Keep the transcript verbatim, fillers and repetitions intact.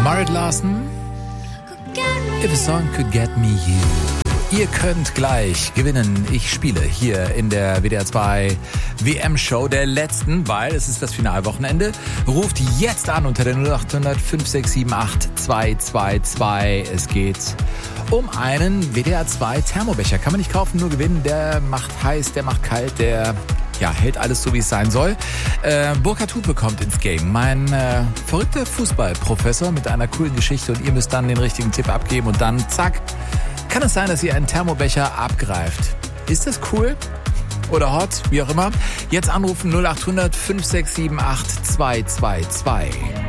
Marit Larson, If a Song Could Get Me You. Ihr könnt gleich gewinnen. Ich spiele hier in der W D R zwei W M-Show der letzten, weil es ist das Finalwochenende. Ruft jetzt an unter der null acht hundert fünf sechs sieben acht zwei zwei zwei. Es geht um einen W D R zwei Thermobecher. Kann man nicht kaufen, nur gewinnen. Der macht heiß, der macht kalt, der ja, hält alles so, wie es sein soll. Äh, Burkhard Hupe kommt ins Game. Mein äh, verrückter Fußballprofessor mit einer coolen Geschichte und ihr müsst dann den richtigen Tipp abgeben und dann, zack, kann es sein, dass ihr einen Thermobecher abgreift. Ist das cool? Oder hot? Wie auch immer. Jetzt anrufen null acht hundert fünf sechs sieben acht zwei zwei zwei.